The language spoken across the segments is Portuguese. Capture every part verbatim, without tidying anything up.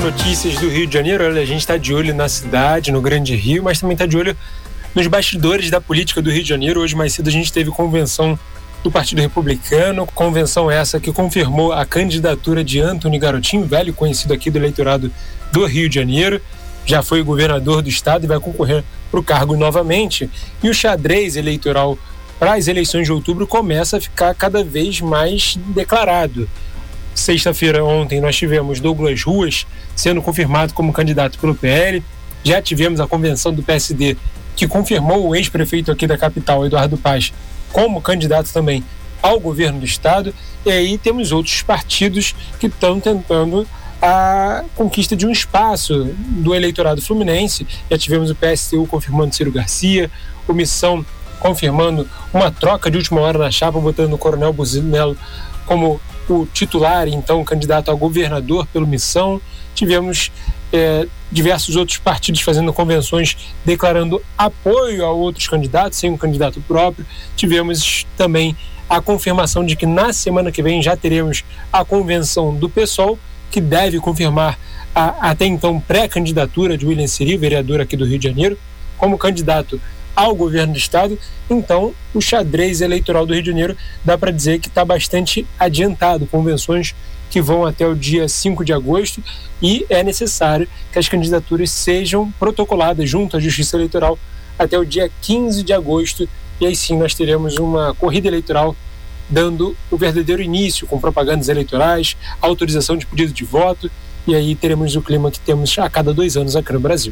notícias do Rio de Janeiro. Olha, a gente está de olho na cidade, no Grande Rio, mas também está de olho nos bastidores da política do Rio de Janeiro. Hoje mais cedo a gente teve convenção do Partido Republicano, convenção essa que confirmou a candidatura de Antony Garotinho, velho conhecido aqui do eleitorado do Rio de Janeiro, já foi governador do estado e vai concorrer para o cargo novamente. E o xadrez eleitoral para as eleições de outubro começa a ficar cada vez mais declarado. Sexta-feira, ontem, nós tivemos Douglas Ruas sendo confirmado como candidato pelo P L. Já tivemos a convenção do P S D, que confirmou o ex-prefeito aqui da capital, Eduardo Paes, como candidato também ao governo do estado. E aí temos outros partidos que estão tentando a conquista de um espaço do eleitorado fluminense. Já tivemos o P S T U confirmando Ciro Garcia, o Missão confirmando uma troca de última hora na chapa, botando o Coronel Buzinello como o titular, então candidato a governador pelo Missão. Tivemos é, diversos outros partidos fazendo convenções declarando apoio a outros candidatos, sem um candidato próprio. Tivemos também a confirmação de que na semana que vem já teremos a convenção do PSOL, que deve confirmar a até então pré-candidatura de William Siri, vereador aqui do Rio de Janeiro, como candidato ao governo do estado. Então o xadrez eleitoral do Rio de Janeiro dá para dizer que está bastante adiantado, convenções que vão até o dia cinco de agosto, e é necessário que as candidaturas sejam protocoladas junto à Justiça Eleitoral até o dia quinze de agosto, e aí sim nós teremos uma corrida eleitoral dando o verdadeiro início, com propagandas eleitorais, autorização de pedido de voto, e aí teremos o clima que temos a cada dois anos aqui no Brasil.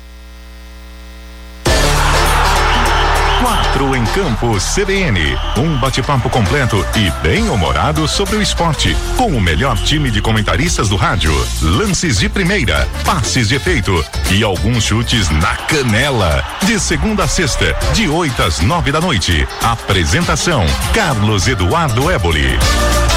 Quatro em Campo C B N, um bate-papo completo e bem-humorado sobre o esporte, com o melhor time de comentaristas do rádio, lances de primeira, passes de efeito e alguns chutes na canela. De segunda a sexta, de oito às nove da noite. Apresentação: Carlos Eduardo Éboli.